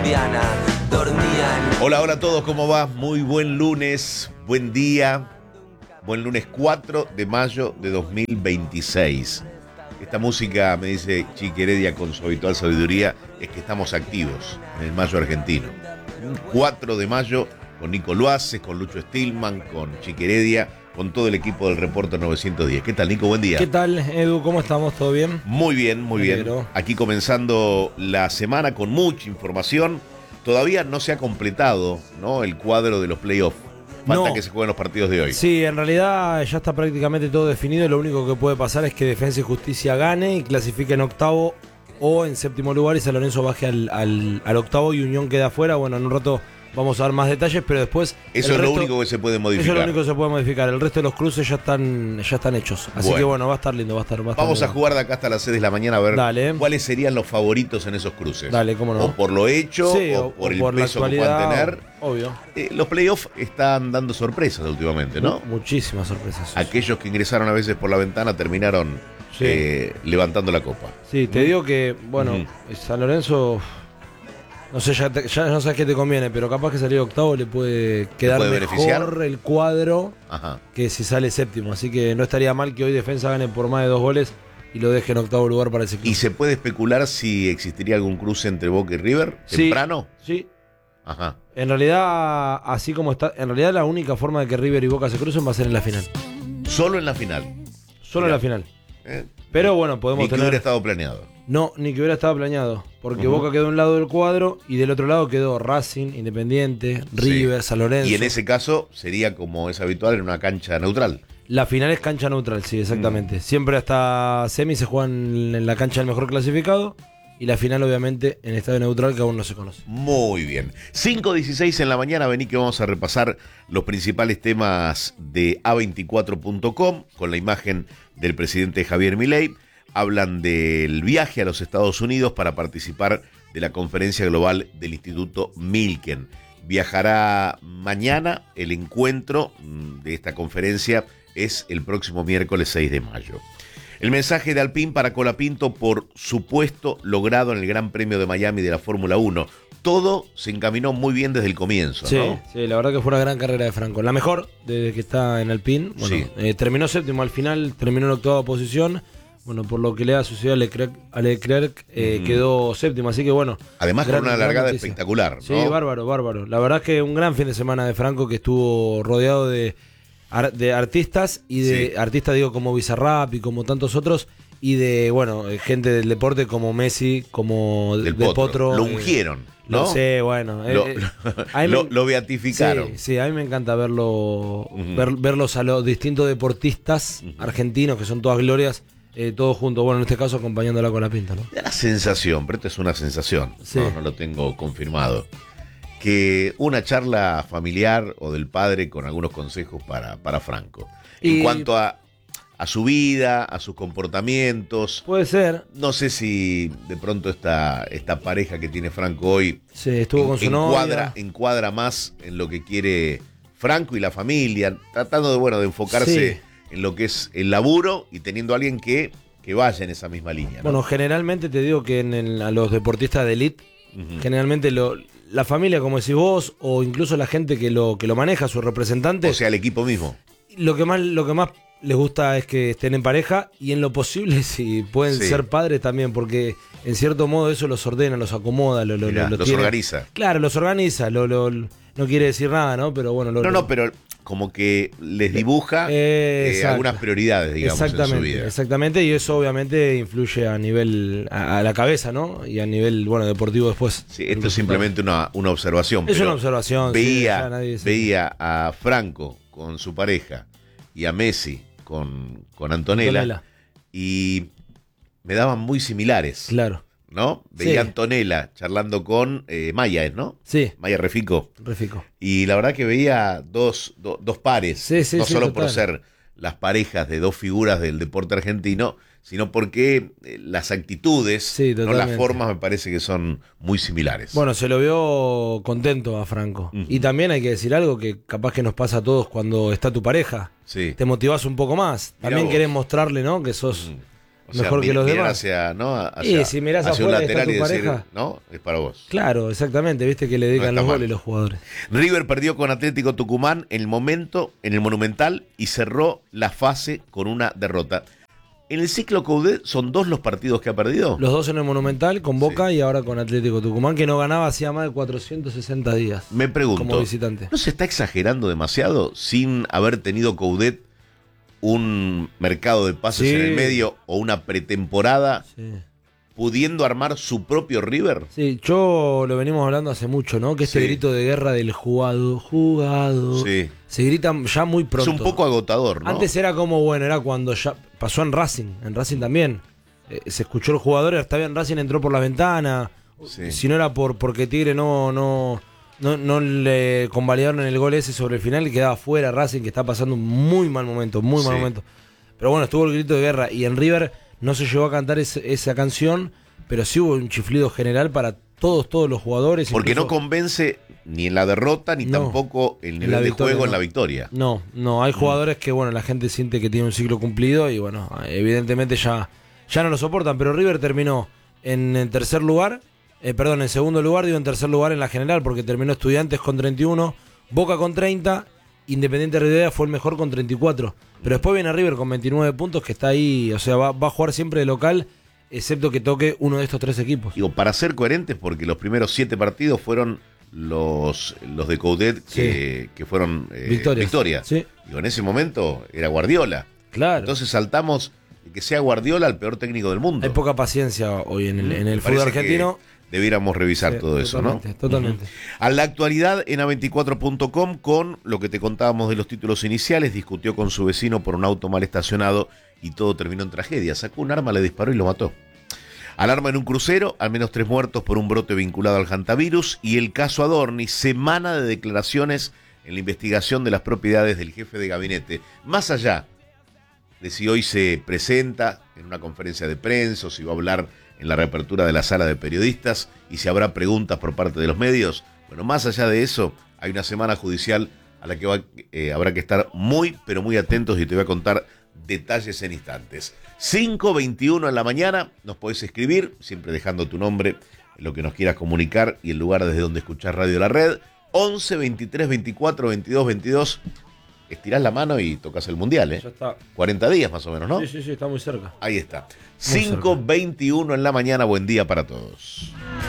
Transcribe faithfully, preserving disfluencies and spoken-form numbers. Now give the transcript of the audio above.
Hola, hola a todos, ¿cómo va? Muy buen lunes, buen día, buen lunes cuatro de mayo de dos mil veintiséis. Esta música, me dice Chiqui Heredia con su habitual sabiduría, es que estamos activos en el mayo argentino. Un cuatro de mayo con Nico Luaces, con Lucho Stillman, con Chiqui Heredia, con todo el equipo del Reporte novecientos diez. ¿Qué tal, Nico? Buen día. ¿Qué tal, Edu? ¿Cómo estamos? ¿Todo bien? Muy bien, muy bien. Pero... Aquí comenzando la semana con mucha información. Todavía no se ha completado, ¿no?, el cuadro de los playoffs. Falta no. que se jueguen los partidos de hoy. Sí, en realidad ya está prácticamente todo definido. Lo único que puede pasar es que Defensa y Justicia gane y clasifique en octavo o en séptimo lugar y San Lorenzo baje al, al, al octavo y Unión queda afuera. Bueno, en un rato vamos a dar más detalles, pero después... Eso es resto, lo único que se puede modificar. Eso es lo único que se puede modificar. El resto de los cruces ya están, ya están hechos. Así bueno. que bueno, va a estar lindo, va a estar, va a estar Vamos lindo. a jugar de acá hasta las seis de la mañana a ver Dale. cuáles serían los favoritos en esos cruces. Dale, cómo no. O por lo hecho, sí, o, o por o el por peso que puedan tener. Obvio. Eh, los playoffs están dando sorpresas últimamente, ¿no? Muchísimas sorpresas. Aquellos que ingresaron a veces por la ventana terminaron sí. eh, levantando la copa. Sí, te ¿Mm? digo que, bueno, ¿Mm? San Lorenzo... No sé, ya, te, ya no sabes qué te conviene, pero capaz que salir octavo le puede quedar puede mejor beneficiar? el cuadro Ajá. que si sale séptimo. Así que no estaría mal que hoy Defensa gane por más de dos goles y lo deje en octavo lugar para ese club. ¿Y se puede especular si existiría algún cruce entre Boca y River temprano? Sí, sí. Ajá. En realidad, así como está, en realidad la única forma de que River y Boca se crucen va a ser en la final. Solo en la final. Solo Mirá. en la final. Eh, Pero bueno, podemos Ni que tener... hubiera estado planeado. No, ni que hubiera estado planeado. Porque uh-huh. Boca quedó a un lado del cuadro y del otro lado quedó Racing, Independiente, River, sí. San Lorenzo. Y en ese caso sería, como es habitual, en una cancha neutral. La final es cancha neutral, sí, exactamente. Mm. Siempre hasta semi se juegan en la cancha del mejor clasificado. Y la final, obviamente, en estadio neutral, que aún no se conoce. Muy bien. cinco dieciséis en la mañana, vení que vamos a repasar los principales temas de A veinticuatro punto com con la imagen del presidente Javier Milei. Hablan del viaje a los Estados Unidos para participar de la conferencia global del Instituto Milken. Viajará mañana. El encuentro de esta conferencia es el próximo miércoles seis de mayo. El mensaje de Alpine para Colapinto por supuesto logrado en el Gran Premio de Miami de la Fórmula uno. Todo se encaminó muy bien desde el comienzo, sí, ¿no? Sí, la verdad que fue una gran carrera de Franco. La mejor desde que está en Alpine. Bueno, sí. eh, terminó séptimo al final, terminó en octava posición. Bueno, por lo que le ha sucedido a Leclerc, a Leclerc eh, mm. quedó séptimo, así que bueno. Además con una largada espectacular, ¿no? Sí, bárbaro, bárbaro. La verdad es que un gran fin de semana de Franco que estuvo rodeado de, de artistas y de sí. artistas, digo, como Bizarrap y como tantos otros, y de, bueno, gente del deporte como Messi, como del de Potro. Potro. Lo ungieron, eh, ¿no? Lo sé, bueno. Lo, eh, eh, lo, me, lo beatificaron. Sí, sí, a mí me encanta verlo, uh-huh. ver, verlos a los distintos deportistas uh-huh. argentinos, que son todas glorias. Eh, todos juntos, bueno, en este caso acompañándola con la pinta, ¿no? Da la sensación, pero esto es una sensación, sí. no, no lo tengo confirmado, que una charla familiar o del padre con algunos consejos para, para Franco. En y... cuanto a, a su vida, a sus comportamientos. Puede ser. No sé si de pronto esta, esta pareja que tiene Franco hoy sí, estuvo en, con su encuadra, novia. encuadra más en lo que quiere Franco y la familia, tratando de, bueno, de enfocarse... Sí. en lo que es el laburo y teniendo a alguien que, que vaya en esa misma línea, ¿no? Bueno, generalmente te digo que en el, a los deportistas de elite, uh-huh. generalmente lo, la familia, como decís vos, o incluso la gente que lo, que lo maneja, su representante. O sea, el equipo mismo. Lo que más, lo que más les gusta es que estén en pareja y en lo posible si pueden sí. ser padres también, porque en cierto modo eso los ordena, los acomoda, lo, Mirá, lo, los tiene, organiza. Claro, los organiza, lo, lo, no quiere decir nada, ¿no? Pero bueno. Lo, no, no, pero como que les dibuja eh, eh, algunas prioridades, digamos, exactamente, en su vida. Exactamente, y eso obviamente influye a nivel, a, a la cabeza, ¿no? Y a nivel, bueno, deportivo después. Sí, esto es simplemente una, una observación. Es una observación. Veía, sí, veía a Franco con su pareja y a Messi con, con Antonella, Antonella y me daban muy similares. Claro. ¿No? Veía sí. a Antonella charlando con eh, Maya, ¿no? Sí. Maya Refico. Refico. Y la verdad que veía dos, do, dos pares, sí, sí, no sí, solo total. por ser las parejas de dos figuras del deporte argentino, sino porque eh, las actitudes, sí, no las formas, me parece que son muy similares. Bueno, se lo vio contento a Franco. Uh-huh. Y también hay que decir algo que capaz que nos pasa a todos cuando está tu pareja. Sí. Te motivás un poco más. Mirá también vos. Querés mostrarle, ¿no? Que sos... Uh-huh. O sea, mejor que los mirar demás. Hacia, ¿no? hacia, Y si mirás hacia un afuera y está lateral y tu decir, pareja. no, es para vos. Claro, exactamente, viste que le dedican No está los mal. goles los jugadores. River perdió con Atlético Tucumán en el momento, en el Monumental, y cerró la fase con una derrota. En el ciclo Coudet son dos los partidos que ha perdido. Los dos en el Monumental, con Boca y ahora con Atlético Tucumán, que no ganaba hacía más de cuatrocientos sesenta días. Me pregunto, como visitante. ¿no se está exagerando demasiado sin haber tenido Coudet un mercado de pases Sí. en el medio o una pretemporada Sí. pudiendo armar su propio River? Sí, yo lo venimos hablando hace mucho, ¿no? Que este Sí. grito de guerra del jugado, jugado, Sí. se grita ya muy pronto. Es un poco agotador, ¿no? Antes era como, bueno, era cuando ya pasó en Racing, en Racing también. Eh, se escuchó el jugador, está bien, Racing entró por la ventana. Sí. Si no era por porque Tigre no, no, no, no le convalidaron el gol ese sobre el final y quedaba fuera Racing, que está pasando un muy mal momento, muy mal Sí. momento. Pero bueno, estuvo el grito de guerra y en River no se llegó a cantar ese- esa canción, pero sí hubo un chiflido general para todos, todos los jugadores. Porque no incluso- convence ni en la derrota ni No. tampoco el nivel la de victoria, juego en no. la victoria. No, no, hay jugadores que, bueno, la gente siente que tiene un ciclo cumplido y, bueno, evidentemente ya, ya no lo soportan, pero River terminó en, en tercer lugar, eh, perdón, en segundo lugar, digo en tercer lugar en la general, porque terminó Estudiantes con treinta y uno, Boca con treinta, Independiente Rivadavia fue el mejor con treinta y cuatro, pero después viene River con veintinueve puntos, que está ahí, o sea, va, va a jugar siempre de local, excepto que toque uno de estos tres equipos. Digo, para ser coherentes, porque los primeros siete partidos fueron los, los de Coudet que, que fueron eh, Victorias. victorias. Sí. Digo, en ese momento era Guardiola. Claro. Entonces saltamos de que sea Guardiola el peor técnico del mundo. Hay poca paciencia hoy en el, en el Me fútbol parece que argentino. Debiéramos revisar Sí, todo eso, ¿no? totalmente, totalmente. A la actualidad en A veinticuatro punto com, con lo que te contábamos de los títulos iniciales, discutió con su vecino por un auto mal estacionado y todo terminó en tragedia. Sacó un arma, le disparó y lo mató. Alarma en un crucero, al menos tres muertos por un brote vinculado al hantavirus, y el caso Adorni, semana de declaraciones en la investigación de las propiedades del jefe de gabinete. Más allá de si hoy se presenta en una conferencia de prensa o si va a hablar en la reapertura de la sala de periodistas y si habrá preguntas por parte de los medios, bueno, más allá de eso, hay una semana judicial a la que va, eh, habrá que estar muy, pero muy atentos y te voy a contar detalles en instantes. cinco veintiuno en la mañana, nos podés escribir, siempre dejando tu nombre, lo que nos quieras comunicar y el lugar desde donde escuchás Radio La Red. once, veintitrés, veinticuatro, veintidós, veintidós. Estirás la mano y tocas el mundial, ¿eh? Ya está. cuarenta días más o menos, ¿no? Sí, sí, sí, está muy cerca. Ahí está. Muy cinco veintiuno en la mañana, buen día para todos.